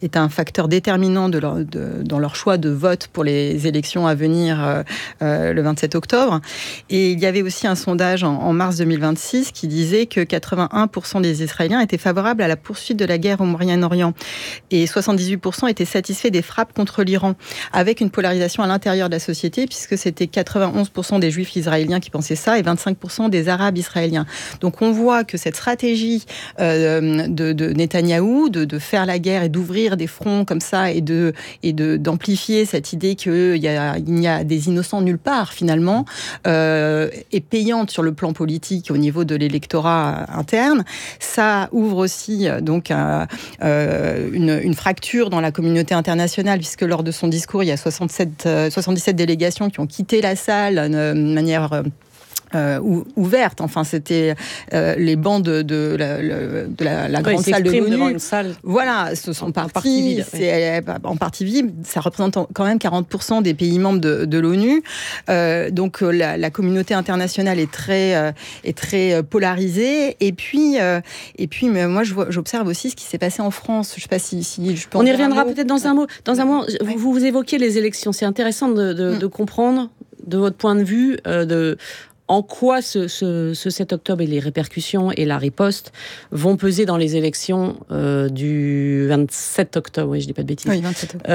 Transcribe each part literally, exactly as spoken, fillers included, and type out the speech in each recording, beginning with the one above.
est un facteur déterminant de leur, de, dans leur choix de vote pour les élections à venir euh, euh, le vingt-sept octobre. Et il y avait aussi un sondage en, en mars deux mille vingt-six qui disait que quatre-vingt-un pour cent des Israéliens étaient favorables à la poursuite de la guerre au Moyen-Orient et soixante-dix-huit pour cent étaient satisfaits des frappes contre l'Iran, avec une polarisation à l'intérieur de la société, puisque c'était quatre-vingt-onze pour cent des Juifs israéliens qui pensaient ça et vingt-cinq pour cent des Arabes israéliens. Donc on voit que cette stratégie euh, de, de Netanyahou, de, de faire la guerre et d'ouvrir des fronts comme ça et, de, et de, d'amplifier cette idée qu'il y a, il n'y a des innocents nulle part finalement, euh, est payante sur le plan politique au niveau de l'électorat interne. Ça ouvre aussi donc un, euh, une, une fracture dans la communauté internationale, puisque lors de son discours, il y a soixante-sept, euh, soixante-dix-sept délégations qui ont quitté la salle de manière euh, Euh, ouverte. Enfin, c'était euh, les bancs de, de, la, de la, la grande oui, salle de l'ONU. Une salle voilà, ce sont en partis, partie vide. C'est, en partie vide. Ça représente quand même quarante pour cent des pays membres de, de l'ONU. Euh, donc, la, la communauté internationale est très, euh, est très polarisée. Et puis, euh, et puis mais moi, je vois, j'observe aussi ce qui s'est passé en France. Je ne sais pas si, si je peux. On y reviendra peut-être dans un mot. Dans un mot, ouais. vous, vous évoquiez les élections. C'est intéressant de, de, mm. de comprendre, de votre point de vue, euh, de en quoi ce, ce, ce sept octobre et les répercussions et la riposte vont peser dans les élections euh, du vingt-sept octobre, oui, je dis pas de bêtises. Oui, vingt-sept octobre.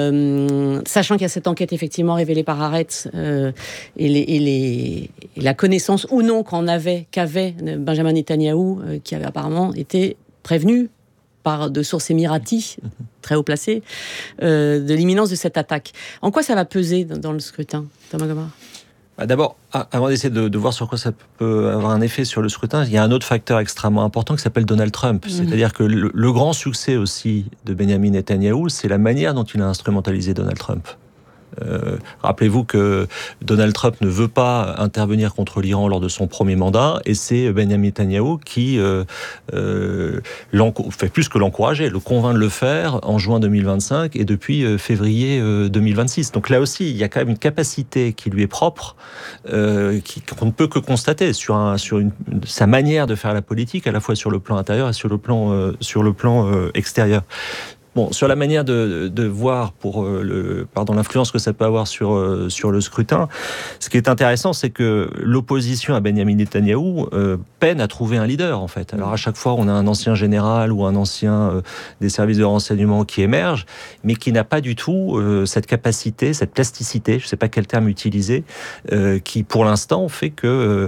Euh, sachant qu'il y a cette enquête effectivement révélée par Haaretz euh, et, les, et, les, et la connaissance ou non qu'en avait, qu'avait Benjamin Netanyahou, euh, qui avait apparemment été prévenu par de sources émiraties, très haut placées, euh, de l'imminence de cette attaque. En quoi ça va peser dans, dans le scrutin, Thomas Gomard ? D'abord, avant d'essayer de, de voir sur quoi ça peut avoir un effet sur le scrutin, il y a un autre facteur extrêmement important qui s'appelle Donald Trump. Mmh. C'est-à-dire que le, le grand succès aussi de Benjamin Netanyahou, c'est la manière dont il a instrumentalisé Donald Trump. Euh, rappelez-vous que Donald Trump ne veut pas intervenir contre l'Iran lors de son premier mandat, et c'est Benjamin Netanyahou qui euh, euh, fait plus que l'encourager, le convainc de le faire en juin deux mille vingt-cinq et depuis euh, février euh, deux mille vingt-six. Donc là aussi, il y a quand même une capacité qui lui est propre, euh, qui, qu'on ne peut que constater sur, un, sur une, sa manière de faire la politique, à la fois sur le plan intérieur et sur le plan, euh, sur le plan euh, extérieur. Bon, sur la manière de, de voir pour euh, le, pardon, l'influence que ça peut avoir sur, euh, sur le scrutin, ce qui est intéressant, c'est que l'opposition à Benjamin Netanyahou euh, peine à trouver un leader, en fait. Alors, à chaque fois, on a un ancien général ou un ancien euh, des services de renseignement qui émerge, mais qui n'a pas du tout euh, cette capacité, cette plasticité, je ne sais pas quel terme utiliser, euh, qui, pour l'instant, fait que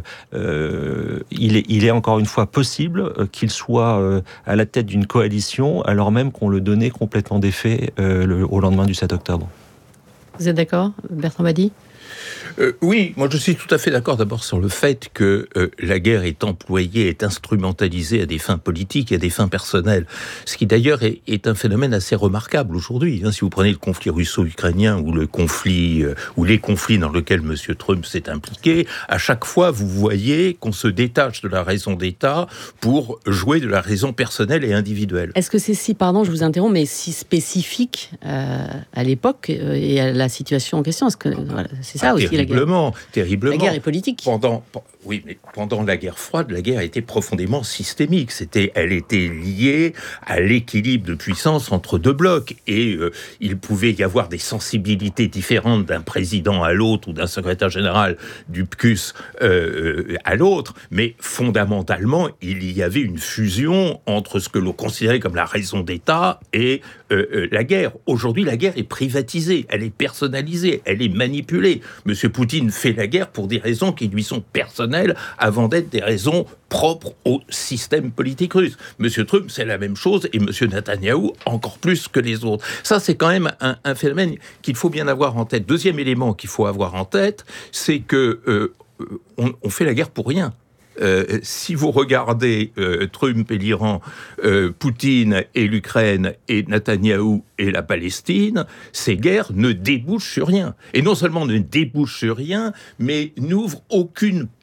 euh, il, est, il est encore une fois possible euh, qu'il soit euh, à la tête d'une coalition, alors même qu'on le donnait complètement défait euh, le, au lendemain du sept octobre. Vous êtes d'accord, Bertrand Badi ? Euh, oui, moi je suis tout à fait d'accord d'abord sur le fait que euh, la guerre est employée, est instrumentalisée à des fins politiques et à des fins personnelles. Ce qui d'ailleurs est, est un phénomène assez remarquable aujourd'hui. Hein, si vous prenez le conflit russo-ukrainien ou le conflit euh, ou les conflits dans lesquels M. Trump s'est impliqué, à chaque fois vous voyez qu'on se détache de la raison d'État pour jouer de la raison personnelle et individuelle. Est-ce que c'est si, pardon, je vous interromps, mais si spécifique euh, à l'époque euh, et à la situation en question ? Est-ce que voilà, c'est ça ah, aussi la guerre ? Terriblement, terriblement. La guerre est politique. Pendant, oui, mais pendant la guerre froide, la guerre était profondément systémique. C'était, elle était liée à l'équilibre de puissance entre deux blocs. Et euh, il pouvait y avoir des sensibilités différentes d'un président à l'autre ou d'un secrétaire général du P C U S euh, à l'autre. Mais fondamentalement, il y avait une fusion entre ce que l'on considérait comme la raison d'État et euh, euh, la guerre. Aujourd'hui, la guerre est privatisée, elle est personnalisée, elle est manipulée. Monsieur Poutine fait la guerre pour des raisons qui lui sont personnelles avant d'être des raisons propres au système politique russe. Monsieur Trump, c'est la même chose, et Monsieur Netanyahou, encore plus que les autres. Ça, c'est quand même un, un phénomène qu'il faut bien avoir en tête. Deuxième élément qu'il faut avoir en tête, c'est que euh, on, on fait la guerre pour rien. Euh, si vous regardez euh, Trump et l'Iran, euh, Poutine et l'Ukraine et Netanyahou et la Palestine, ces guerres ne débouchent sur rien. Et non seulement ne débouchent sur rien, mais n'ouvrent aucune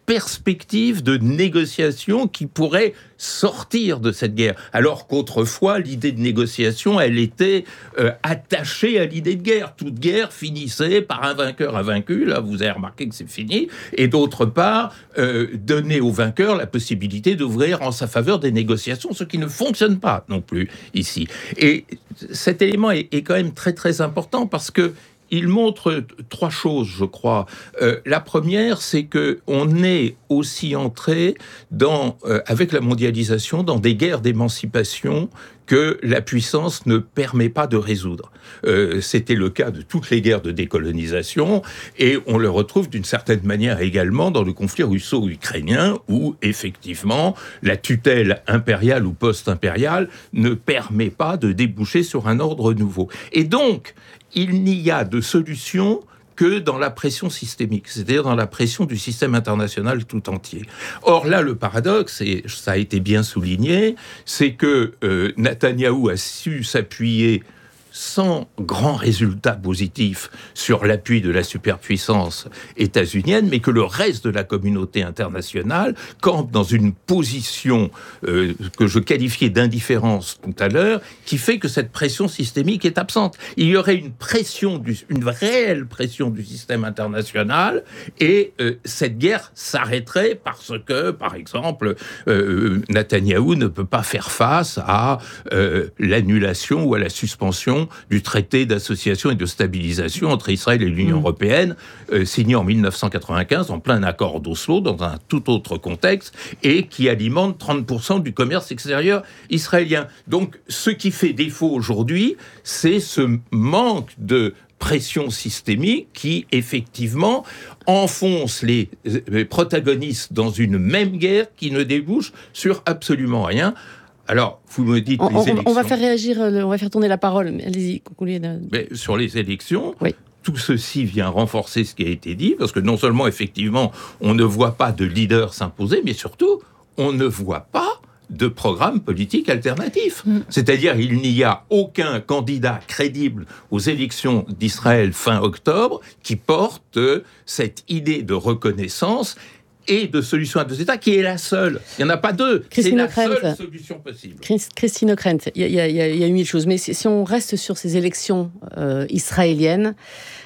perspective de négociation qui pourrait sortir de cette guerre. Alors qu'autrefois, l'idée de négociation, elle était euh, attachée à l'idée de guerre. Toute guerre finissait par un vainqueur, un vaincu. Là, vous avez remarqué que c'est fini. Et d'autre part, euh, donner au vainqueur la possibilité d'ouvrir en sa faveur des négociations, ce qui ne fonctionne pas non plus ici. Et cet élément est, est quand même très très important parce que il montre trois choses, je crois. Euh, la première, c'est que on est aussi entré dans, euh, avec la mondialisation, dans des guerres d'émancipation que la puissance ne permet pas de résoudre. Euh, c'était le cas de toutes les guerres de décolonisation, et on le retrouve d'une certaine manière également dans le conflit russo-ukrainien, où effectivement la tutelle impériale ou post-impériale ne permet pas de déboucher sur un ordre nouveau. Et donc, il n'y a de solution que dans la pression systémique, c'est-à-dire dans la pression du système international tout entier. Or là, le paradoxe, et ça a été bien souligné, c'est que euh, Netanyahou a su s'appuyer sans grand résultat positif sur l'appui de la superpuissance états-unienne, mais que le reste de la communauté internationale campe dans une position euh, que je qualifiais d'indifférence tout à l'heure, qui fait que cette pression systémique est absente. Il y aurait une pression, du, une réelle pression du système international, et euh, cette guerre s'arrêterait parce que, par exemple, euh, Netanyahou ne peut pas faire face à euh, l'annulation ou à la suspension du traité d'association et de stabilisation entre Israël et l'Union mmh. européenne, euh, signé en dix-neuf cent quatre-vingt-quinze, en plein accord d'Oslo, dans un tout autre contexte, et qui alimente trente pour cent du commerce extérieur israélien. Donc, ce qui fait défaut aujourd'hui, c'est ce manque de pression systémique qui, effectivement, enfonce les, les protagonistes dans une même guerre qui ne débouche sur absolument rien. Alors, vous me dites on, les on, élections... On va faire réagir, on va faire tourner la parole. Allez-y, concluez. Mais sur les élections, oui. Tout ceci vient renforcer ce qui a été dit, parce que non seulement, effectivement, on ne voit pas de leader s'imposer, mais surtout, on ne voit pas de programme politique alternatif. Mm. C'est-à-dire, il n'y a aucun candidat crédible aux élections d'Israël fin octobre qui porte cette idée de reconnaissance et de solution à deux États, qui est la seule. Il n'y en a pas deux. Christine c'est la Ockrent. seule solution possible. Christine Ockrent, il y, y, y, y a eu mille choses. Mais si, si on reste sur ces élections euh, israéliennes,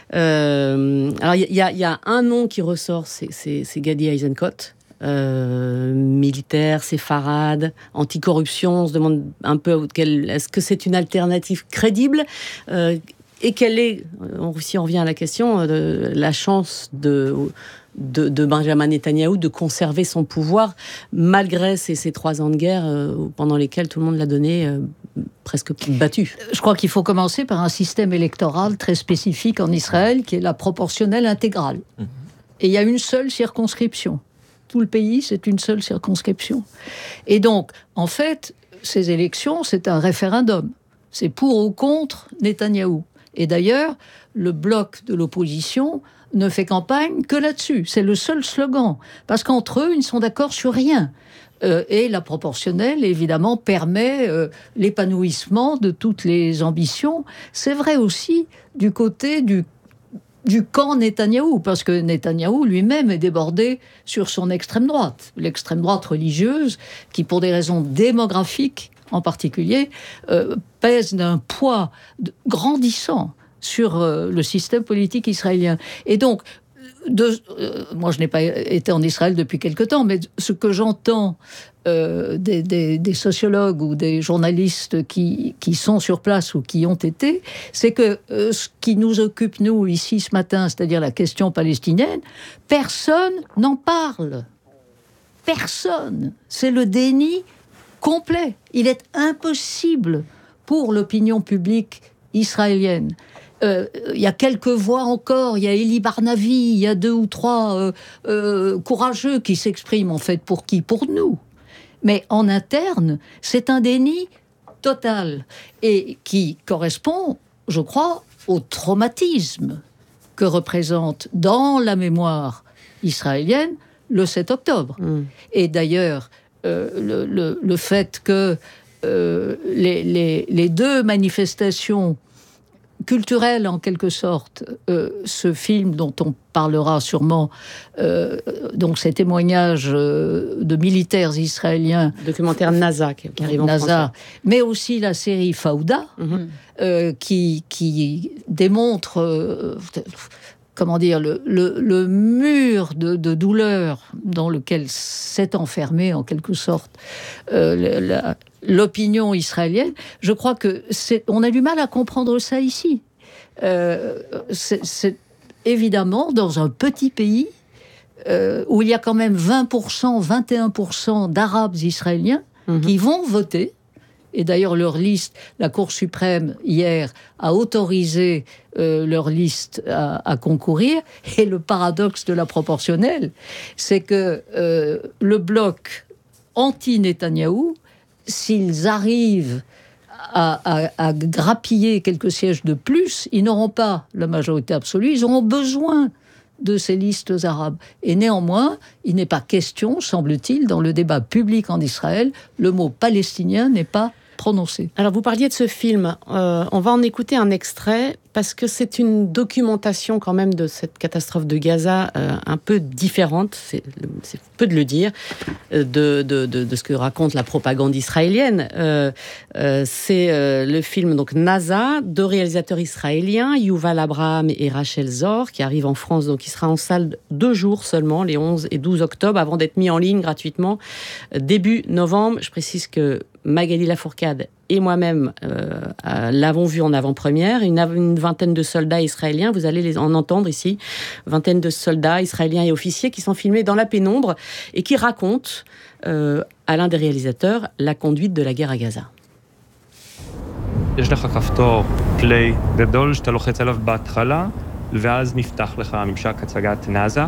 euh, alors il y, y, y a un nom qui ressort, c'est, c'est, c'est Gadi Eisenkot, euh, militaire, séfarade, anticorruption. On se demande un peu quel, est-ce que c'est une alternative crédible euh, et quelle est, on, si on revient à la question, de la chance de... De, de Benjamin Netanyahou de conserver son pouvoir malgré ces, ces trois ans de guerre euh, pendant lesquels tout le monde l'a donné euh, presque battu. Je crois qu'il faut commencer par un système électoral très spécifique en Israël qui est la proportionnelle intégrale. Mmh. Et il y a une seule circonscription. Tout le pays, c'est une seule circonscription. Et donc, en fait, ces élections, c'est un référendum. C'est pour ou contre Netanyahou. Et d'ailleurs, le bloc de l'opposition ne fait campagne que là-dessus. C'est le seul slogan. Parce qu'entre eux, ils ne sont d'accord sur rien. Euh, et la proportionnelle, évidemment, permet euh, l'épanouissement de toutes les ambitions. C'est vrai aussi du côté du, du camp Netanyahou, parce que Netanyahou lui-même est débordé sur son extrême droite. L'extrême droite religieuse, qui, pour des raisons démographiques en particulier, euh, pèse d'un poids grandissant sur euh, le système politique israélien. Et donc, de, euh, moi je n'ai pas été en Israël depuis quelque temps, mais ce que j'entends euh, des, des, des sociologues ou des journalistes qui, qui sont sur place ou qui ont été, c'est que euh, ce qui nous occupe, nous, ici ce matin, c'est-à-dire la question palestinienne, personne n'en parle. Personne. C'est le déni complet. Il est impossible pour l'opinion publique israélienne. Euh, il y a quelques voix encore, il y a Eli Barnavi, il y a deux ou trois euh, euh, courageux qui s'expriment, en fait, pour qui ? Pour nous. Mais en interne, c'est un déni total, et qui correspond, je crois, au traumatisme que représente dans la mémoire israélienne le sept octobre. Mmh. Et d'ailleurs, euh, le, le, le fait que euh, les, les, les deux manifestations culturel en quelque sorte, euh, ce film dont on parlera sûrement, euh, donc ces témoignages euh, de militaires israéliens. Documentaire NASA qui, qui arrive en NASA, français. Mais aussi la série Fauda, Mm-hmm. euh, qui, qui démontre... Euh, comment dire, le, le, le mur de, de douleur dans lequel s'est enfermée, en quelque sorte, euh, la, l'opinion israélienne. Je crois que c'est, on a du mal à comprendre ça ici. Euh, c'est, c'est évidemment dans un petit pays euh, où il y a quand même vingt pour cent, vingt et un pour cent d'Arabes israéliens mmh. qui vont voter. Et d'ailleurs, leur liste, la Cour suprême, hier, a autorisé euh, leur liste à, à concourir. Et le paradoxe de la proportionnelle, c'est que euh, le bloc anti-Netanyahou, s'ils arrivent à, à, à grappiller quelques sièges de plus, ils n'auront pas la majorité absolue, ils auront besoin de ces listes arabes. Et néanmoins, il n'est pas question, semble-t-il, dans le débat public en Israël, le mot palestinien n'est pas prononcé. Alors, vous parliez de ce film. Euh, on va en écouter un extrait parce que c'est une documentation quand même de cette catastrophe de Gaza euh, un peu différente, c'est, c'est peu de le dire, euh, de, de, de, de ce que raconte la propagande israélienne. Euh, euh, c'est euh, le film donc NASA, deux réalisateurs israéliens, Yuval Abraham et Rachel Zor, qui arrive en France, donc il sera en salle deux jours seulement, les onze et douze octobre, avant d'être mis en ligne gratuitement début novembre. Je précise que Magali Lafourcade et moi-même euh, l'avons vu en avant-première. Une, une vingtaine de soldats israéliens, vous allez les en entendre ici, vingtaine de soldats israéliens et officiers qui sont filmés dans la pénombre et qui racontent euh, à l'un des réalisateurs la conduite de la guerre à Gaza. יש לך כפתור פליי גדול שאתה לוחץ עליו בהתחלה, ואז נפתח לך ממשק הצגת נאזה.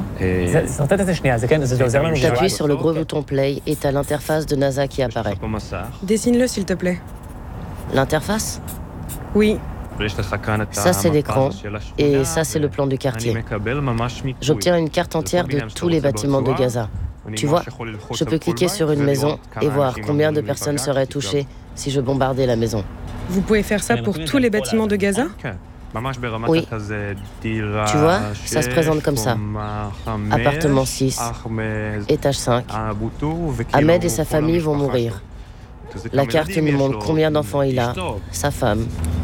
T'appuies sur le gros bouton play et t'as l'interface de NASA qui apparaît. Dessine-le s'il te plaît. L'interface ? Oui. Ça c'est l'écran et ça c'est le plan du quartier. J'obtiens une carte entière de tous les bâtiments de Gaza. Tu vois, je peux cliquer sur une maison et voir combien de personnes seraient touchées si je bombardais la maison. Vous pouvez faire ça pour tous les bâtiments de Gaza ? Oui. Tu vois, ça se présente comme ça. Appartement six, étage cinq. Ahmed et sa famille vont mourir. La carte nous montre combien d'enfants il a, sa femme.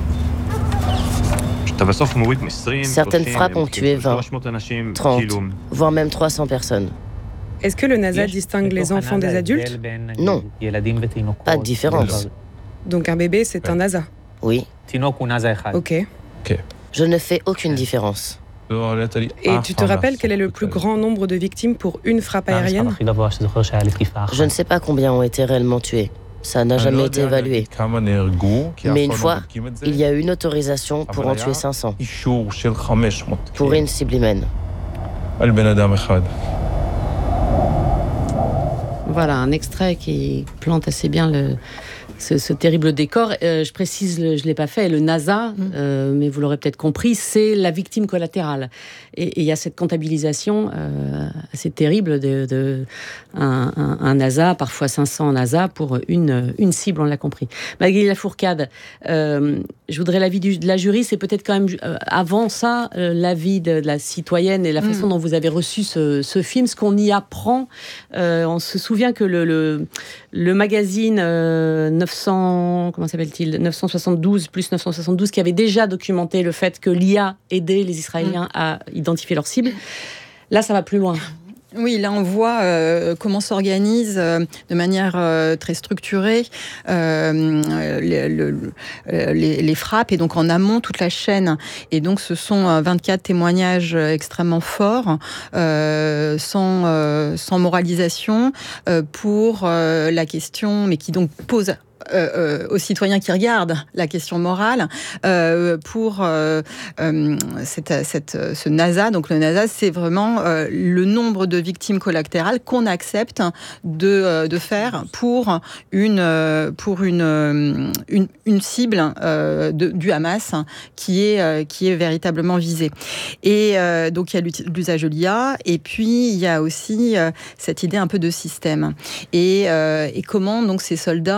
Certaines frappes ont tué vingt, trente, voire même trois cents personnes. Est-ce que le NASA distingue les enfants des adultes ? Non, pas de différence. Donc un bébé, c'est un NASA ? Oui. Ok. Je ne fais aucune différence. Et tu te rappelles quel est le plus grand nombre de victimes pour une frappe aérienne ? Je ne sais pas combien ont été réellement tués. Ça n'a jamais été évalué. Mais une fois, il y a eu une autorisation pour en tuer cinq cents. Pour une cible humaine. Voilà, un extrait qui plante assez bien le, ce, ce terrible décor. Euh, je précise, le, je ne l'ai pas fait, le NASA, mmh. euh, mais vous l'aurez peut-être compris, c'est la victime collatérale. Et il y a cette comptabilisation euh, assez terrible de, de un, un, un NASA, parfois cinq cents NASA pour une, une cible, on l'a compris. Magali Lafourcade, euh, je voudrais l'avis du, de la jury, c'est peut-être quand même, euh, avant ça, euh, l'avis de, de la citoyenne et la mmh. façon dont vous avez reçu ce, ce film, ce qu'on y apprend. Euh, on se souvient que le, le, le magazine euh, neuf cents, comment s'appelle-t-il, neuf cent soixante-douze plus neuf cent soixante-douze, qui avait déjà documenté le fait que l'I A aidait les Israéliens mmh. à identifier leurs cibles. Là, ça va plus loin. Oui, là on voit euh, comment s'organise euh, de manière euh, très structurée euh, les, le, les, les frappes et donc en amont toute la chaîne. Et donc ce sont vingt-quatre témoignages extrêmement forts, euh, sans, euh, sans moralisation, euh, pour euh, la question, mais qui donc pose Euh, euh, aux citoyens qui regardent la question morale euh, pour euh, euh, cette, cette, ce NASA. Donc le NASA, c'est vraiment euh, le nombre de victimes collatérales qu'on accepte de, euh, de faire pour une, euh, pour une, euh, une, une cible euh, de, du Hamas qui est, euh, qui est véritablement visée. Et euh, donc il y a l'usage de l'I A et puis il y a aussi euh, cette idée un peu de système. Et, euh, et comment donc ces soldats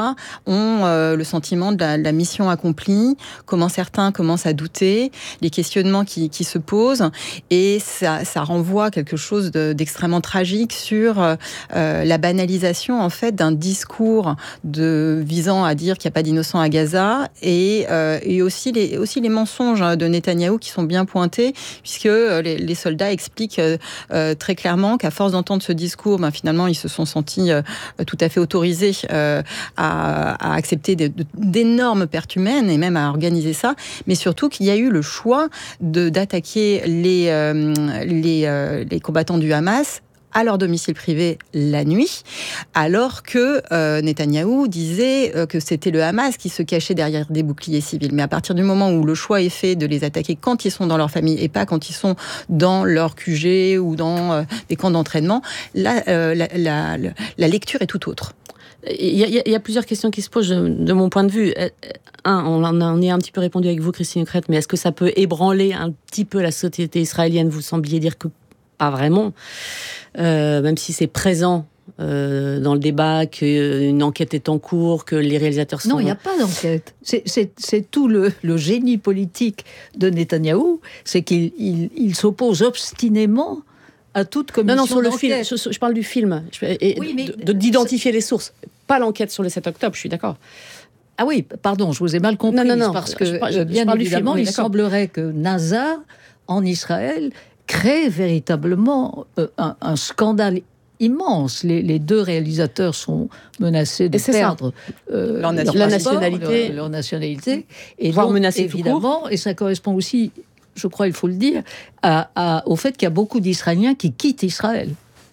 ont euh, le sentiment de la, de la mission accomplie, comment certains commencent à douter, les questionnements qui, qui se posent, et ça, ça renvoie à quelque chose de, d'extrêmement tragique sur euh, la banalisation en fait d'un discours de, visant à dire qu'il n'y a pas d'innocents à Gaza, et, euh, et aussi, les, aussi les mensonges de Netanyahou qui sont bien pointés, puisque les, les soldats expliquent euh, euh, très clairement qu'à force d'entendre ce discours, ben, finalement ils se sont sentis euh, tout à fait autorisés euh, à, à accepter de, de, d'énormes pertes humaines et même à organiser ça, mais surtout qu'il y a eu le choix de, d'attaquer les, euh, les, euh, les combattants du Hamas à leur domicile privé la nuit, alors que euh, Netanyahou disait euh, que c'était le Hamas qui se cachait derrière des boucliers civils. Mais à partir du moment où le choix est fait de les attaquer quand ils sont dans leur famille et pas quand ils sont dans leur Q G ou dans euh, des camps d'entraînement, là, euh, la, la, la, la lecture est tout autre. Il y, a, il y a plusieurs questions qui se posent de, de mon point de vue. Un, on en a un petit peu répondu avec vous, Christine Crête, mais est-ce que ça peut ébranler un petit peu la société israélienne ? Vous sembliez dire que pas vraiment, euh, même si c'est présent euh, dans le débat, qu'une enquête est en cours, que les réalisateurs sont... Non, il n'y a pas d'enquête. C'est, c'est, c'est tout le, le génie politique de Netanyahou, c'est qu'il il, il s'oppose obstinément à toute commission Non, non, sur d'enquête. le film. Je, je parle du film. Je, et oui, mais de, de, d'identifier les sources. Pas l'enquête sur le sept octobre, je suis d'accord. Ah oui, pardon, je vous ai mal compris. Non, non, non. Parce que, je, je, bien je évidemment, film, il semblerait que NASA, en Israël, crée véritablement euh, un, un scandale immense. Les, les deux réalisateurs sont menacés de perdre euh, leur, leur, la passeport, nationalité, leur, leur nationalité, et voire donc, menacés évidemment, et ça correspond aussi, je crois, il faut le dire, à, à, au fait qu'il y a beaucoup d'Israéliens qui quittent Israël.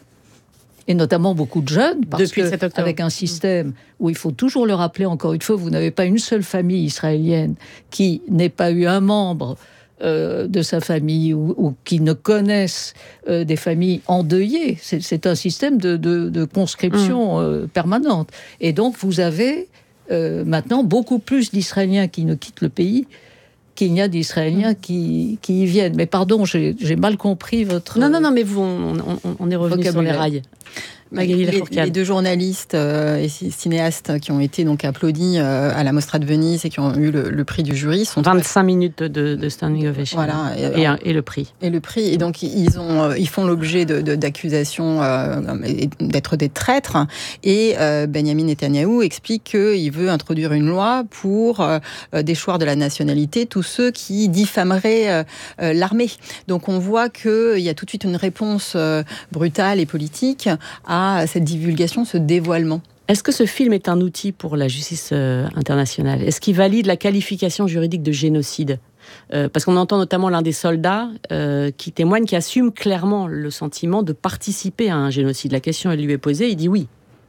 Et notamment beaucoup de jeunes, parce Depuis le sept octobre. Avec un système où il faut toujours le rappeler, encore une fois, vous n'avez pas une seule famille israélienne qui n'ait pas eu un membre euh, de sa famille ou, ou qui ne connaissent euh, des familles endeuillées. C'est, c'est un système de, de, de conscription mmh. euh, permanente. Et donc, vous avez euh, maintenant beaucoup plus d'Israéliens qui ne quittent le pays qu'il n'y a d'Israéliens mmh. qui, qui y viennent. Mais pardon, j'ai, j'ai mal compris votre... Non, non, non, mais vous, on, on, on est revenu sur les rails. Les, les deux journalistes euh, et cinéastes qui ont été donc applaudis euh, à la Mostra de Venise et qui ont eu le, le prix du jury sont vingt-cinq minutes de, de standing ovation. Voilà, et, et, et le prix. Et le prix. Et donc ils ont, ils font l'objet de, de, d'accusations euh, d'être des traîtres. Et euh, Benjamin Netanyahou explique qu'il veut introduire une loi pour euh, déchoir de la nationalité tous ceux qui diffameraient euh, l'armée. Donc on voit qu'il y a tout de suite une réponse euh, brutale et politique à à cette divulgation, ce dévoilement. Est-ce que ce film est un outil pour la justice euh, internationale ? Est-ce qu'il valide la qualification juridique de génocide ? euh, Parce qu'on entend notamment l'un des soldats euh, qui témoigne, qui assume clairement le sentiment de participer à un génocide. La question, elle lui est posée, il dit oui.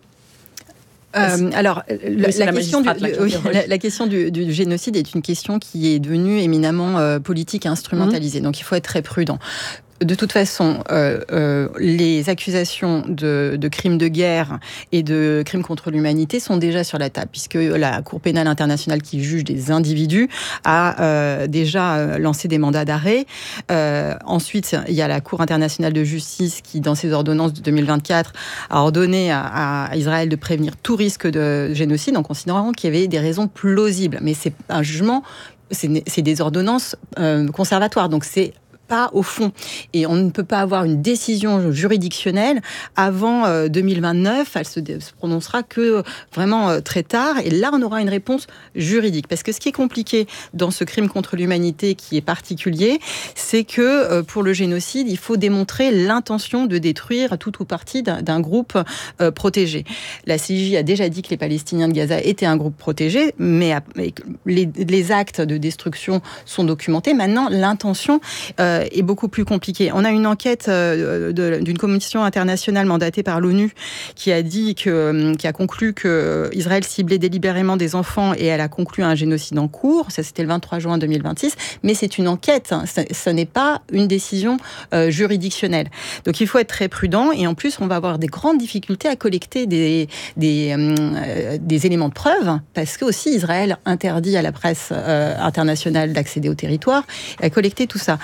Euh, alors, la, la, la, question du, oui, la, la question du, du génocide est une question qui est devenue éminemment euh, politique et instrumentalisée. Mmh. Donc, il faut être très prudent. De toute façon, euh, euh, les accusations de, de crimes de guerre et de crimes contre l'humanité sont déjà sur la table, puisque la Cour pénale internationale qui juge des individus a euh, déjà lancé des mandats d'arrêt. Euh, ensuite, il y a la Cour internationale de justice qui, dans ses ordonnances de deux mille vingt-quatre, a ordonné à, à Israël de prévenir tout risque de génocide en considérant qu'il y avait des raisons plausibles. Mais c'est un jugement, c'est, c'est des ordonnances euh, conservatoires, donc c'est pas au fond. Et on ne peut pas avoir une décision juridictionnelle avant euh, deux mille vingt-neuf. Elle se, se prononcera que euh, vraiment euh, très tard. Et là, on aura une réponse juridique. Parce que ce qui est compliqué dans ce crime contre l'humanité qui est particulier, c'est que euh, pour le génocide, il faut démontrer l'intention de détruire tout ou partie d'un, d'un groupe euh, protégé. La C I J a déjà dit que les Palestiniens de Gaza étaient un groupe protégé, mais, mais les, les actes de destruction sont documentés. Maintenant, l'intention euh, est beaucoup plus compliqué. On a une enquête euh, de, d'une commission internationale mandatée par l'ONU qui a dit que, qui a conclu que Israël ciblait délibérément des enfants et elle a conclu un génocide en cours. Ça, c'était le vingt-trois juin deux mille vingt-six. Mais c'est une enquête. Ça, ça n'est pas une décision euh, juridictionnelle. Donc, il faut être très prudent. Et en plus, on va avoir des grandes difficultés à collecter des, des, euh, des éléments de preuve parce que aussi Israël interdit à la presse euh, internationale d'accéder au territoire et à collecter tout ça. Moi, ce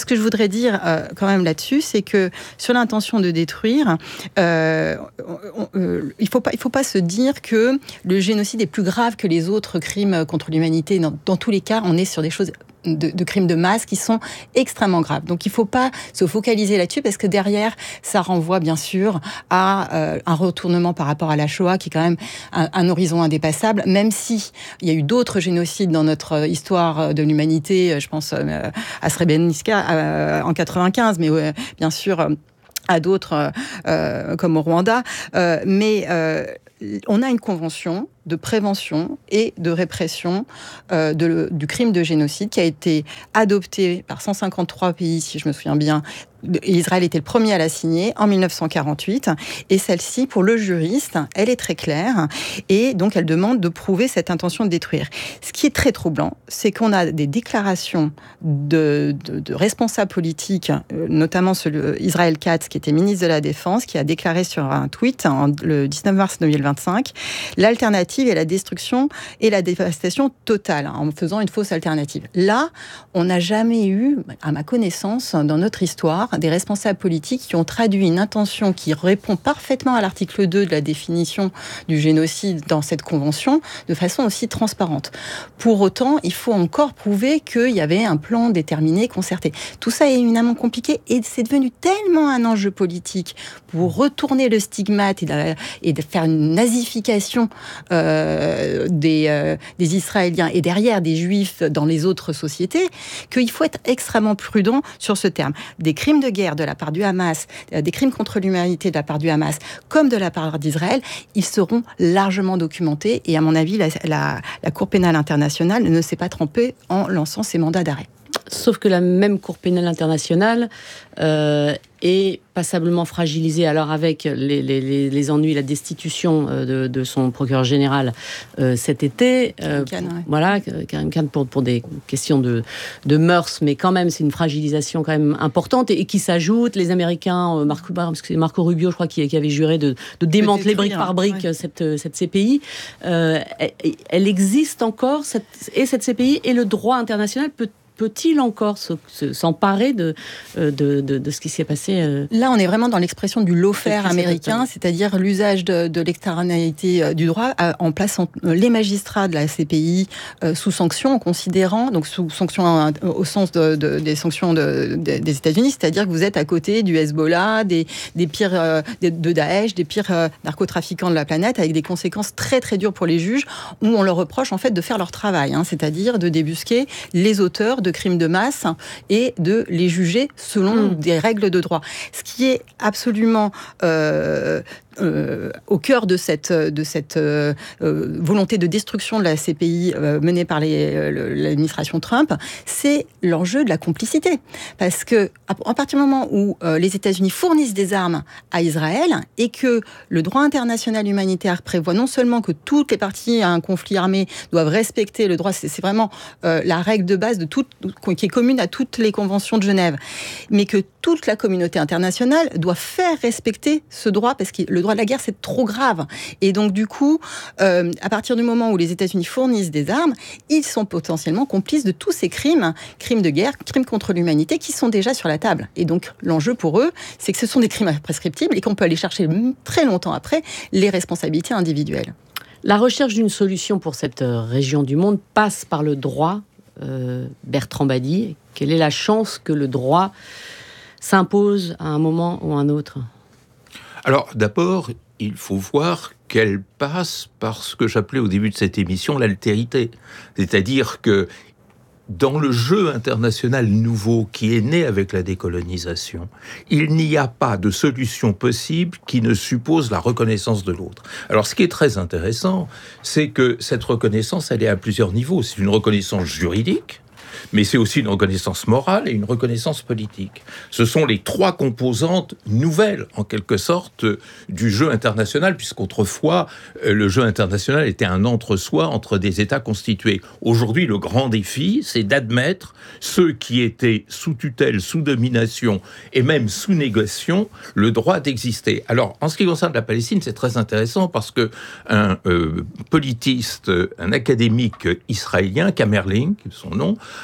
ce que je voudrais dire euh, quand même là-dessus, c'est que sur l'intention de détruire, euh, on, euh, il faut pas, il faut pas se dire que le génocide est plus grave que les autres crimes contre l'humanité. Dans, dans tous les cas, on est sur des choses De, de crimes de masse qui sont extrêmement graves. Donc il ne faut pas se focaliser là-dessus parce que derrière, ça renvoie bien sûr à euh, un retournement par rapport à la Shoah qui est quand même un, un horizon indépassable, même si il y a eu d'autres génocides dans notre histoire de l'humanité, je pense euh, à Srebrenica euh, en quatre-vingt-quinze, mais euh, bien sûr euh, à d'autres euh, comme au Rwanda. Euh, mais euh, on a une convention de prévention et de répression euh, de, du crime de génocide qui a été adoptée par cent cinquante-trois pays, si je me souviens bien. Israël était le premier à la signer en mille neuf cent quarante-huit. Et celle-ci, pour le juriste, elle est très claire. Et donc, elle demande de prouver cette intention de détruire. Ce qui est très troublant, c'est qu'on a des déclarations de, de, de responsables politiques, notamment celui, Israël Katz, qui était ministre de la Défense, qui a déclaré sur un tweet en, le dix-neuf mars deux mille vingt-cinq, l'alternative est la destruction et la dévastation totale, en faisant une fausse alternative. Là, on n'a jamais eu, à ma connaissance, dans notre histoire, des responsables politiques qui ont traduit une intention qui répond parfaitement à l'article deux de la définition du génocide dans cette convention de façon aussi transparente. Pour autant, il faut encore prouver qu'il y avait un plan déterminé, concerté. Tout ça est éminemment compliqué et c'est devenu tellement un enjeu politique pour retourner le stigmate et de, et de faire une nazification euh, des, euh, des Israéliens et derrière des Juifs dans les autres sociétés qu'il faut être extrêmement prudent sur ce terme. Des crimes de guerre de la part du Hamas, des crimes contre l'humanité de la part du Hamas, comme de la part d'Israël, ils seront largement documentés. Et à mon avis, la, la, la Cour pénale internationale ne s'est pas trompée en lançant ces mandats d'arrêt. Sauf que la même Cour pénale internationale euh, est passablement fragilisée, alors avec les, les, les ennuis, la destitution de, de son procureur général euh, cet été. Euh, Karim Khan, ouais. Voilà, Karim Khan pour, pour des questions de, de mœurs, mais quand même, c'est une fragilisation quand même importante et, et qui s'ajoute. Les Américains, Marco, Marco Rubio, je crois, qui, qui avait juré de, de démanteler brique par brique ouais. cette, cette C P I. Euh, elle, elle existe encore, cette, et cette C P I, et le droit international peut peut-il encore se, se, s'emparer de, de, de, de ce qui s'est passé euh... Là, on est vraiment dans l'expression du lawfare américain, c'est-à-dire l'usage de, de l'externalité du droit en plaçant les magistrats de la C P I euh, sous sanction, en considérant, donc sous sanction au sens de, de, des sanctions de, de, des États-Unis, c'est-à-dire que vous êtes à côté du Hezbollah, des, des pires, euh, de Daesh, des pires euh, narcotrafiquants de la planète, avec des conséquences très très dures pour les juges, où on leur reproche en fait de faire leur travail, hein, c'est-à-dire de débusquer les auteurs de crimes de masse et de les juger selon mmh. des règles de droit. Ce qui est absolument euh, euh, au cœur de cette, de cette euh, volonté de destruction de la C P I euh, menée par les, euh, l'administration Trump, c'est l'enjeu de la complicité. Parce que à partir du moment où euh, les États-Unis fournissent des armes à Israël et que le droit international humanitaire prévoit non seulement que toutes les parties à un conflit armé doivent respecter le droit, c'est, c'est vraiment euh, la règle de base de toute, qui est commune à toutes les conventions de Genève, mais que toute la communauté internationale doit faire respecter ce droit, parce que le droit de la guerre, c'est trop grave. Et donc, du coup, euh, à partir du moment où les États-Unis fournissent des armes, ils sont potentiellement complices de tous ces crimes, crimes de guerre, crimes contre l'humanité, qui sont déjà sur la table. Et donc, l'enjeu pour eux, c'est que ce sont des crimes imprescriptibles et qu'on peut aller chercher très longtemps après les responsabilités individuelles. La recherche d'une solution pour cette région du monde passe par le droit. Euh, Bertrand Badi, quelle est la chance que le droit s'impose à un moment ou à un autre ? Alors, d'abord, il faut voir qu'elle passe par ce que j'appelais au début de cette émission l'altérité. C'est-à-dire que dans le jeu international nouveau qui est né avec la décolonisation, il n'y a pas de solution possible qui ne suppose la reconnaissance de l'autre. Alors, ce qui est très intéressant, c'est que cette reconnaissance, elle est à plusieurs niveaux. C'est une reconnaissance juridique, mais c'est aussi une reconnaissance morale et une reconnaissance politique. Ce sont les trois composantes nouvelles, en quelque sorte, du jeu international, puisqu'autrefois, le jeu international était un entre-soi entre des États constitués. Aujourd'hui, le grand défi, c'est d'admettre ceux qui étaient sous tutelle, sous domination et même sous négociation, le droit d'exister. Alors, en ce qui concerne la Palestine, c'est très intéressant parce que un euh, politiste, un académique israélien, Kamerling, son nom,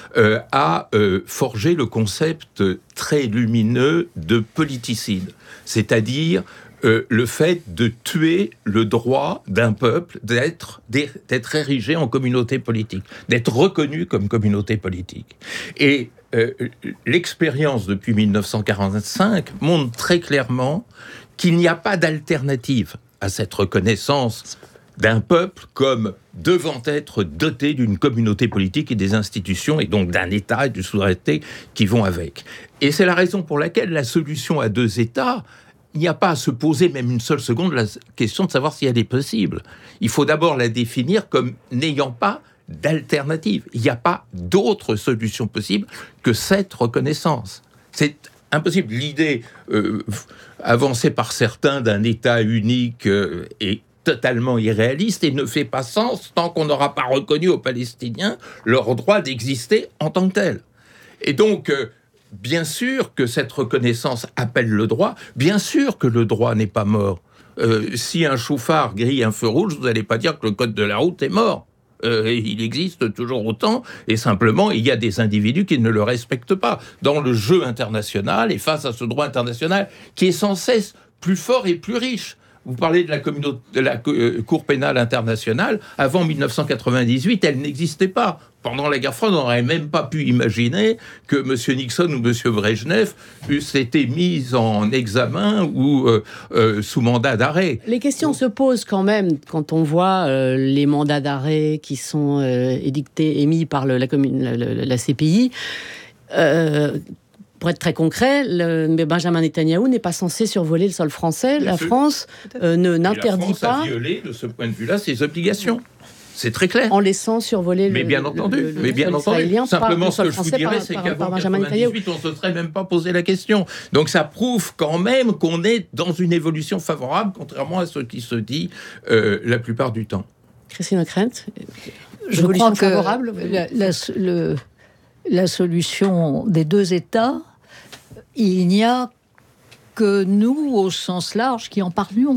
euh, a euh, forgé le concept très lumineux de politicide, c'est-à-dire euh, le fait de tuer le droit d'un peuple d'être, d'être érigé en communauté politique, d'être reconnu comme communauté politique. Et euh, l'expérience depuis mille neuf cent quarante-cinq montre très clairement qu'il n'y a pas d'alternative à cette reconnaissance d'un peuple comme devant être doté d'une communauté politique et des institutions, et donc d'un État et d'une souveraineté qui vont avec. Et c'est la raison pour laquelle la solution à deux États, il n'y a pas à se poser même une seule seconde la question de savoir si elle est possible. Il faut d'abord la définir comme n'ayant pas d'alternative. Il n'y a pas d'autre solution possible que cette reconnaissance. C'est impossible. L'idée euh, avancée par certains d'un État unique euh, est totalement irréaliste et ne fait pas sens tant qu'on n'aura pas reconnu aux Palestiniens leur droit d'exister en tant que tel. Et donc, euh, bien sûr que cette reconnaissance appelle le droit, bien sûr que le droit n'est pas mort. Euh, si un chauffard grille un feu rouge, vous n'allez pas dire que le code de la route est mort. Euh, il existe toujours autant, et simplement, il y a des individus qui ne le respectent pas. Dans le jeu international, et face à ce droit international qui est sans cesse plus fort et plus riche. Vous parlez de la, communauté, de la Cour pénale internationale. Avant mille neuf cent quatre-vingt-dix-huit, elle n'existait pas. Pendant la guerre froide, on n'aurait même pas pu imaginer que M. Nixon ou M. Brejnev eussent été mis en examen ou euh, euh, sous mandat d'arrêt. Les questions Donc, se posent quand même quand on voit euh, les mandats d'arrêt qui sont euh, édictés, émis par le, la, la, la, la C P I. Euh, Pour être très concret, le Benjamin Netanyahou n'est pas censé survoler le sol français. La France euh, ne, n'interdit la France pas... a violé, de ce point de vue-là, ses obligations. C'est très clair. En laissant survoler mais le, bien entendu, le, le, mais bien entendu. Simplement, ce que je vous dirais, par, c'est par, qu'avant par mille neuf cent quatre-vingt-dix-huit, on ne se serait même pas posé la question. Donc ça prouve quand même qu'on est dans une évolution favorable, contrairement à ce qui se dit euh, la plupart du temps. Christine Ockrent, je crois que favorable, la, la, le, la solution des deux États, il n'y a que nous, au sens large, qui en parlions.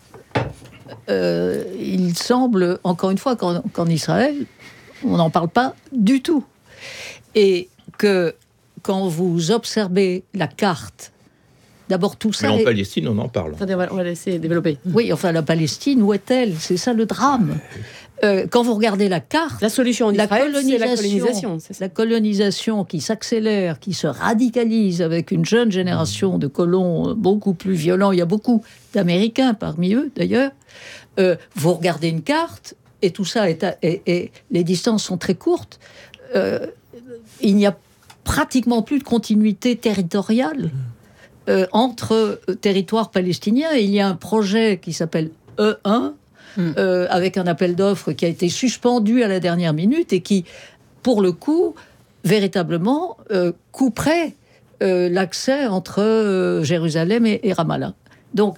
Euh, il semble, encore une fois, qu'en, qu'en Israël, on n'en parle pas du tout. Et que quand vous observez la carte, d'abord tout ça... Mais en est... Palestine, on en parle. Attendez, on va laisser développer. Oui, enfin, la Palestine, où est-elle ? C'est ça le drame. Euh, quand vous regardez la carte, la solution en Israël, c'est la colonisation. C'est ça. La colonisation qui s'accélère, qui se radicalise avec une jeune génération de colons beaucoup plus violents. Il y a beaucoup d'Américains parmi eux, d'ailleurs. Euh, vous regardez une carte, et tout ça, est à, et, et les distances sont très courtes. Euh, il n'y a pratiquement plus de continuité territoriale euh, entre territoires palestiniens. Et il y a un projet qui s'appelle E un, Mmh. Euh, avec un appel d'offres qui a été suspendu à la dernière minute et qui, pour le coup, véritablement euh, couperait euh, l'accès entre euh, Jérusalem et, et Ramallah. Donc,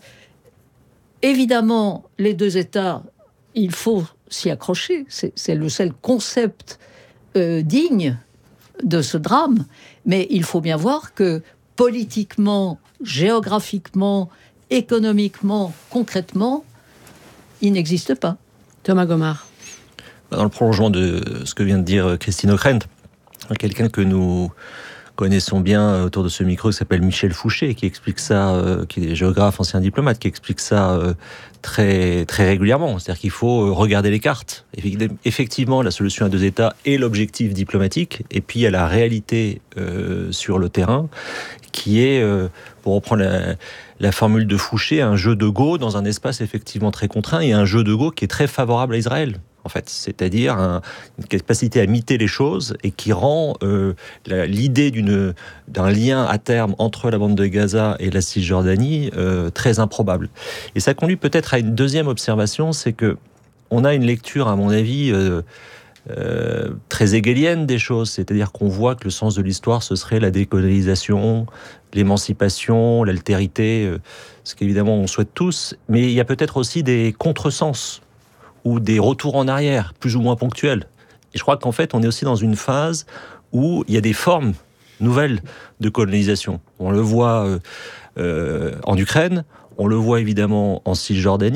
évidemment, les deux États, il faut s'y accrocher. C'est, c'est le seul concept euh, digne de ce drame. Mais il faut bien voir que politiquement, géographiquement, économiquement, concrètement, il n'existe pas. Thomas Gomard. Dans le prolongement de ce que vient de dire Christine Ockrent, quelqu'un que nous connaissons bien autour de ce micro qui s'appelle Michel Fouché, qui explique ça, euh, qui est géographe, ancien diplomate, qui explique ça euh, très, très régulièrement. C'est-à-dire qu'il faut regarder les cartes. Effectivement, la solution à deux États est l'objectif diplomatique, et puis il y a la réalité euh, sur le terrain, qui est, euh, pour reprendre la, la formule de Fouché, un jeu de go dans un espace effectivement très contraint, et un jeu de go qui est très favorable à Israël, en fait. C'est-à-dire un, une capacité à miter les choses, et qui rend euh, la, l'idée d'une, d'un lien à terme entre la bande de Gaza et la Cisjordanie euh, très improbable. Et ça conduit peut-être à une deuxième observation, c'est que on a une lecture, à mon avis, euh, Euh, très hegelienne des choses, c'est-à-dire qu'on voit que le sens de l'histoire, ce serait la décolonisation, l'émancipation, l'altérité, euh, ce qu'évidemment on souhaite tous, mais il y a peut-être aussi des contresens ou des retours en arrière, plus ou moins ponctuels. Et je crois qu'en fait, on est aussi dans une phase où il y a des formes nouvelles de colonisation. On le voit euh, euh, en Ukraine, on le voit évidemment en Cisjordanie,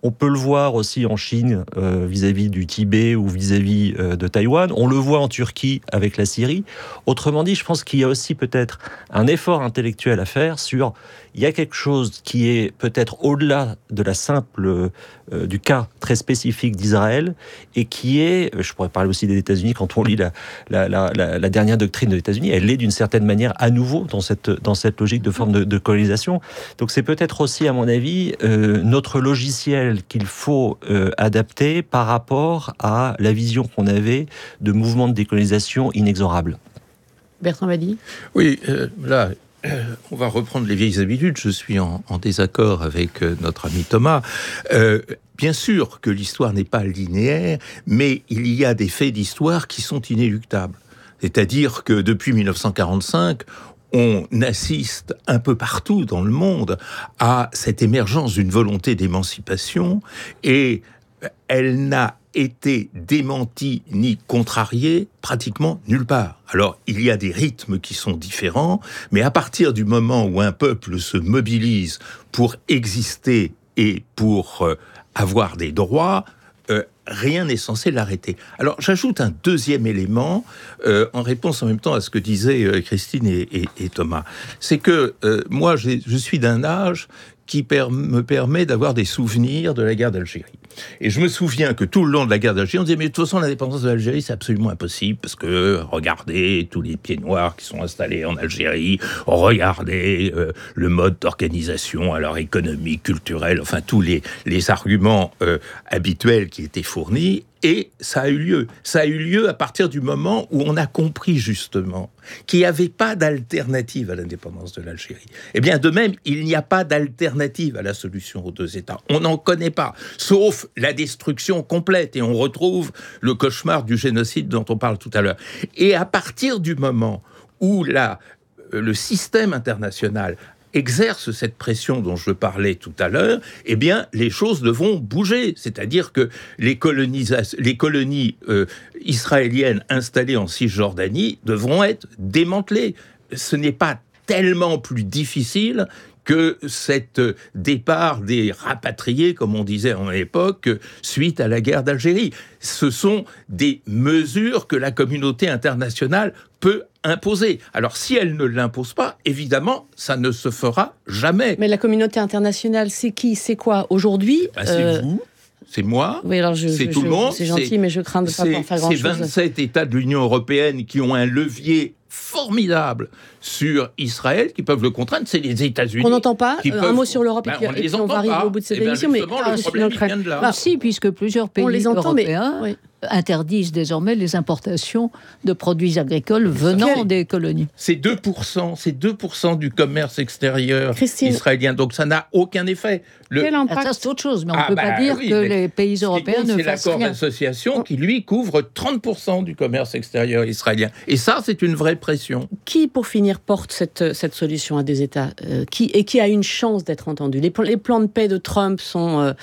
On peut le voir aussi en Chine euh, vis-à-vis du Tibet ou vis-à-vis euh, de Taïwan. On le voit en Turquie avec la Syrie. Autrement dit, je pense qu'il y a aussi peut-être un effort intellectuel à faire sur... Il y a quelque chose qui est peut-être au-delà de la simple, euh, du cas très spécifique d'Israël et qui est, je pourrais parler aussi des États-Unis, quand on lit la, la, la, la, la dernière doctrine des États-Unis, elle est d'une certaine manière à nouveau dans cette, dans cette logique de forme de, de colonisation. Donc c'est peut-être aussi, à mon avis, euh, notre logiciel qu'il faut euh, adapter par rapport à la vision qu'on avait de mouvements de décolonisation inexorables. Bertrand Badie ? Oui, euh, là... on va reprendre les vieilles habitudes. Je suis en, en désaccord avec notre ami Thomas. Euh, bien sûr que l'histoire n'est pas linéaire, mais il y a des faits d'histoire qui sont inéluctables. C'est-à-dire que depuis dix-neuf cent quarante-cinq, on assiste un peu partout dans le monde à cette émergence d'une volonté d'émancipation et elle n'a été démentie ni contrariée pratiquement nulle part. Alors, il y a des rythmes qui sont différents, mais à partir du moment où un peuple se mobilise pour exister et pour euh, avoir des droits, euh, rien n'est censé l'arrêter. Alors, j'ajoute un deuxième élément, euh, en réponse en même temps à ce que disaient euh, Christine et, et, et Thomas. C'est que euh, moi, j'ai, je suis d'un âge qui per- me permet d'avoir des souvenirs de la guerre d'Algérie. Et je me souviens que tout le long de la guerre d'Algérie, on disait, mais de toute façon, l'indépendance de l'Algérie, c'est absolument impossible, parce que, regardez tous les pieds noirs qui sont installés en Algérie, regardez euh, le mode d'organisation, alors économique, culturel, enfin, tous les, les arguments euh, habituels qui étaient fournis, et ça a eu lieu. Ça a eu lieu à partir du moment où on a compris, justement, qu'il n'y avait pas d'alternative à l'indépendance de l'Algérie. Eh bien, de même, il n'y a pas d'alternative à la solution aux deux États. On n'en connaît pas, sauf la destruction complète. Et on retrouve le cauchemar du génocide dont on parle tout à l'heure. Et à partir du moment où la, le système international exerce cette pression dont je parlais tout à l'heure, eh bien, les choses devront bouger. C'est-à-dire que les, colonisa- les colonies euh, israéliennes installées en Cisjordanie devront être démantelées. Ce n'est pas tellement plus difficile que cet départ des rapatriés, comme on disait en l'époque, suite à la guerre d'Algérie. Ce sont des mesures que la communauté internationale peut imposer. Alors, si elle ne l'impose pas, évidemment, ça ne se fera jamais. Mais la communauté internationale, c'est qui ? C'est quoi ? Aujourd'hui ben, c'est euh... vous. C'est moi, oui, alors je, c'est je, tout je, le monde. C'est gentil, c'est, mais je crains de ne pas pouvoir faire grand-chose. C'est vingt-sept États de l'Union européenne qui ont un levier formidable sur Israël, qui peuvent le contraindre, c'est les États-Unis. On n'entend pas qui un peuvent... mot sur l'Europe, ben, et puis on, et puis on va arriver au bout de cette ben émission. Mais le problème vient de là. Ah, si, puisque plusieurs pays les entend, européens mais... oui. interdisent désormais les importations de produits agricoles venant Quel... des colonies. C'est deux pour cent, c'est deux pour cent du commerce extérieur Christine. israélien, donc ça n'a aucun effet. Le... Quel impact... ah, ça, c'est autre chose, mais on ne ah, peut bah, pas dire oui, que les pays européens ne fassent rien. C'est l'accord d'association qui, lui, couvre trente pour cent du commerce extérieur israélien. Et ça, c'est une vraie pression. Qui, pour finir, porte cette, cette solution à deux États euh, qui, et qui a une chance d'être entendu ? Les, les plans de paix de Trump sont, euh,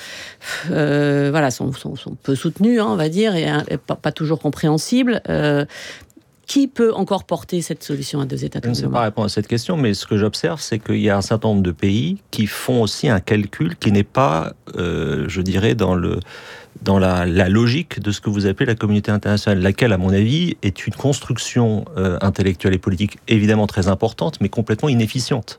euh, voilà, sont, sont, sont peu soutenus, hein, on va dire, et, et pas, pas toujours compréhensibles. Euh, Qui peut encore porter cette solution à deux États ? Je ne sais pas répondre à cette question, mais ce que j'observe, c'est qu'il y a un certain nombre de pays qui font aussi un calcul qui n'est pas, euh, je dirais, dans, le, dans la, la logique de ce que vous appelez la communauté internationale, laquelle, à mon avis, est une construction euh, intellectuelle et politique évidemment très importante, mais complètement inefficiente.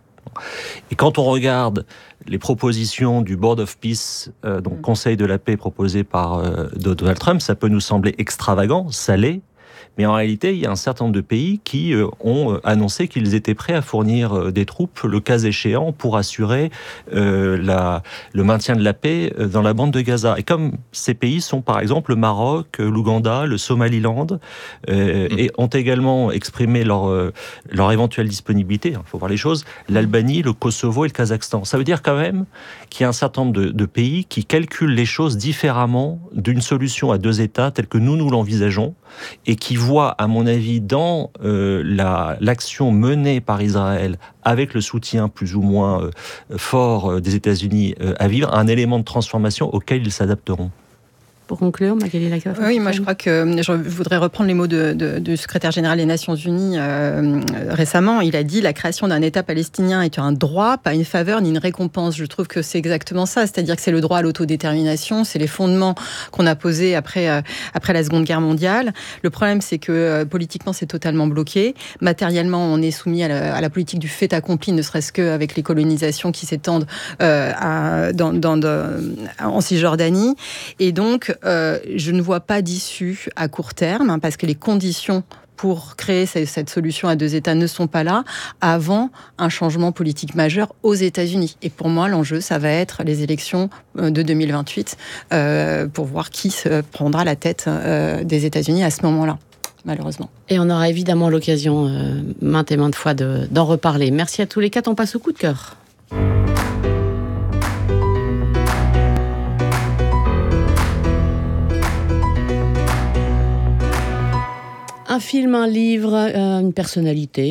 Et quand on regarde les propositions du Board of Peace, euh, donc Conseil de la paix proposé par euh, Donald Trump, ça peut nous sembler extravagant, ça l'est. Mais en réalité, il y a un certain nombre de pays qui euh, ont annoncé qu'ils étaient prêts à fournir euh, des troupes, le cas échéant, pour assurer euh, la, le maintien de la paix dans la bande de Gaza. Et comme ces pays sont par exemple le Maroc, l'Ouganda, le Somaliland, euh, mmh. et ont également exprimé leur, euh, leur éventuelle disponibilité, il hein, faut voir les choses, l'Albanie, le Kosovo et le Kazakhstan. Ça veut dire quand même qu'il y a un certain nombre de, de pays qui calculent les choses différemment d'une solution à deux États telle que nous, nous l'envisageons, et qui voit, à mon avis, dans euh, la, l'action menée par Israël, avec le soutien plus ou moins euh, fort euh, des États-Unis euh, à vivre, un élément de transformation auquel ils s'adapteront. pour conclure, Magali Lacoff. Oui, moi je crois que je voudrais reprendre les mots de, de, du secrétaire général des Nations Unies euh, récemment. Il a dit la création d'un État palestinien est un droit, pas une faveur ni une récompense. Je trouve que c'est exactement ça, c'est-à-dire que c'est le droit à l'autodétermination, c'est les fondements qu'on a posés après euh, après la Seconde Guerre mondiale. Le problème, c'est que euh, politiquement, c'est totalement bloqué. Matériellement, on est soumis à la, à la politique du fait accompli, ne serait-ce qu'avec les colonisations qui s'étendent euh, à, dans, dans, dans, en Cisjordanie. Et donc, euh, je ne vois pas d'issue à court terme, hein, parce que les conditions pour créer cette solution à deux États ne sont pas là avant un changement politique majeur aux États-Unis. Et pour moi, l'enjeu, ça va être les élections de deux mille vingt-huit euh, pour voir qui se prendra la tête euh, des États-Unis à ce moment-là, malheureusement. Et on aura évidemment l'occasion euh, maintes et maintes fois de, d'en reparler. Merci à tous les quatre. On passe au coup de cœur. Un film, un livre, une personnalité.